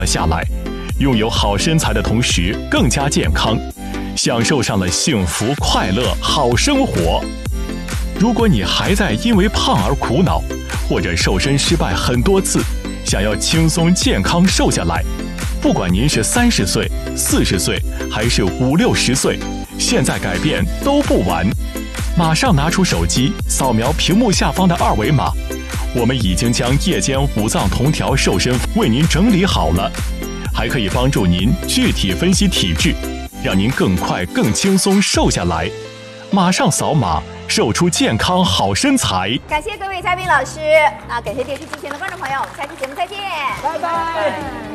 下来，拥有好身材的同时更加健康，享受上了幸福、快乐、好生活。如果你还在因为胖而苦恼，或者瘦身失败很多次，想要轻松健康瘦下来，不管您是30岁、40岁还是50、60岁，现在改变都不晚。马上拿出手机，扫描屏幕下方的2维码，我们已经将夜间5脏同调瘦身为您整理好了，还可以帮助您具体分析体质，让您更快更轻松瘦下来。马上扫码，瘦出健康好身材。 感谢各位嘉宾老师，那感谢电视机前的观众朋友，我们下期节目再见， 拜拜。